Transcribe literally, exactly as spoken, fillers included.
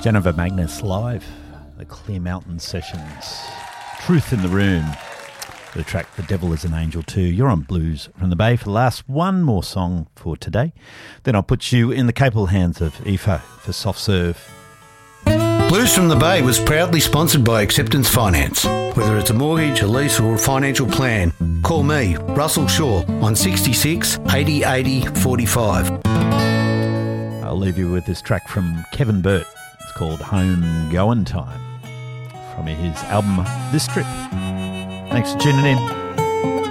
Jennifer Magnus live, the Clear Mountain Sessions, Truth in the Room, the track The Devil is an Angel too. You're on Blues from the Bay for the last one more song for today. Then I'll put you in the capable hands of Aoife for Soft Serve. Blues from the Bay was proudly sponsored by Acceptance Finance. Whether it's a mortgage, a lease or a financial plan, call me, Russell Shaw, on sixty-six eighty eighty forty-five. I'll leave you with this track from Kevin Burt. It's called Home Goin' Time from his album This Trip. Thanks for tuning in.